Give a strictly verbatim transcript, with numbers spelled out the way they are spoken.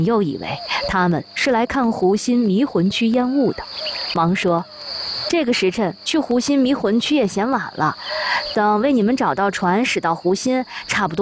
又以为他们是来看湖心迷魂区烟雾的，忙说：“这个时辰去湖心迷魂区也嫌晚了，等为你们找到船驶到湖心，差不多。”